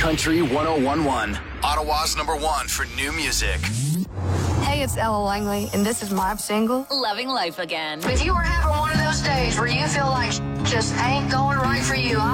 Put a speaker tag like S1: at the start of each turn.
S1: Country 101.1. Ottawa's #1 for new music.
S2: Hey, it's Ella Langley, and this is my single,
S3: Loving Life Again.
S2: If you were having one of those days where you feel like just ain't going right for you,